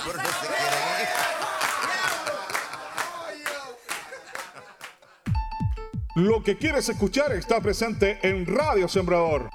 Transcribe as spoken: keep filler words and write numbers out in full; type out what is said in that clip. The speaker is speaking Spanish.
Por no se quiere ir. Lo que quieres escuchar está presente en Radio Sembrador.